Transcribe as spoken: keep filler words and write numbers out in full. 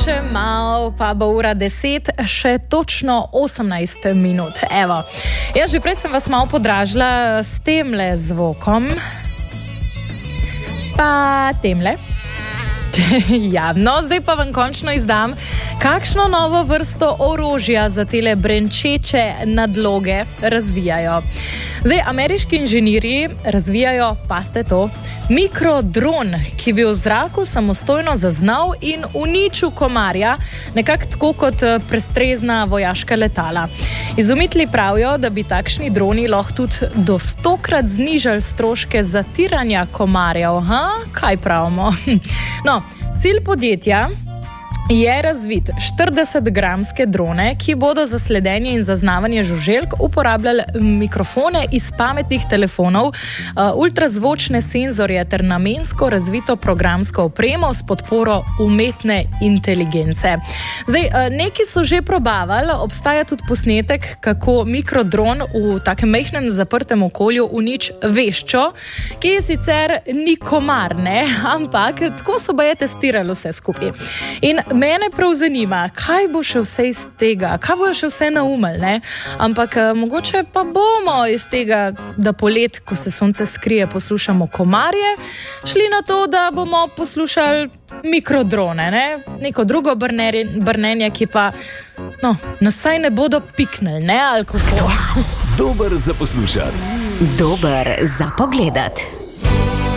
še malo, pa bo ura deset, še točno osemnajst minut. Evo, jaz že prej sem vas malo podražila s temle zvokom, pa temle. Ja, no, zdaj pa vam končno izdam, kakšno novo vrsto orožja za tele brenčeče nadloge razvijajo. Zdaj, ameriški inženirji razvijajo, paste to, mikrodron, ki bi v zraku samostojno zaznal in uničil komarja, nekako tako kot prestrezna vojaška letala. Izumitelji pravijo, da bi takšni droni lahko tudi do stokrat znižali stroške zatiranja komarjev. Ha? Kaj pravimo? No, cilj podjetja je razvit štiridesetgramske drone, ki bodo za sledenje in zaznavanje žuželk uporabljali mikrofone iz pametnih telefonov, ultrazvočne senzorje ter namensko razvito programsko opremo s podporo umetne inteligence. Zdaj, neki so že probavali, obstaja tudi posnetek, kako mikrodron v takem majhnem zaprtem okolju uniči veščo, ki je sicer ni komar, ne, ampak tako so baje testirali vse skupaj. In mene prav zanima, kaj bo še vse iz tega, kaj bo še vse naumeli, ne? Ampak mogoče pa bomo iz tega, da polet, ko se sonce skrije, poslušamo komarje, šli na to, da bomo poslušali mikrodrone, ne? Neko drugo brnenje, brnenje, ki pa, no, nasaj ne bodo piknili, ne, ali kako. Dober za poslušati. Dober za pogledati.